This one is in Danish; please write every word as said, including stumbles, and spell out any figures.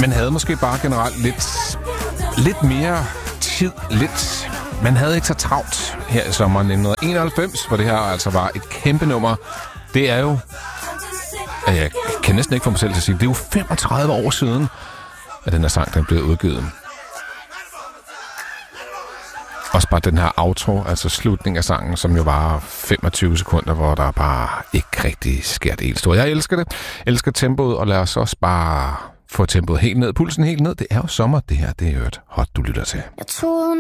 Man havde måske bare generelt lidt, lidt mere tid, lidt... Man havde ikke så travlt her i sommeren nitten enoghalvfems, hvor det her altså var et kæmpe nummer. Det er jo... Jeg kan næsten ikke få mig selv til at sige, det er jo femogtredive år siden, at den her sang den blev udgivet. Også bare den her outro, altså slutningen af sangen, som jo var femogtyve sekunder, hvor der bare ikke rigtig sker det helt store. Jeg elsker det. Jeg elsker tempoet, og lad os også bare få tempoet helt ned, pulsen helt ned. Det er jo sommer, det her, det er jo et hot, du lytter til. Jeg troede